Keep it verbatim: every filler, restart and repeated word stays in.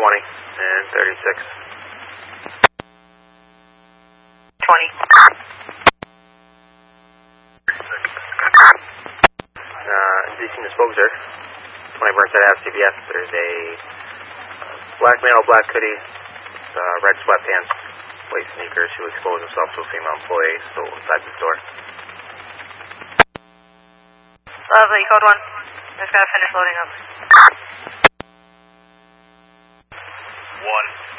twenty and thirty-six. twenty. Uh, D C spoke, sir. twenty Burnside Ave, C B S. There's a black male, black hoodie, uh, red sweatpants, white sneakers who exposed himself to a female employee still inside the store. Lovely, code one. Just gotta finish loading up. One.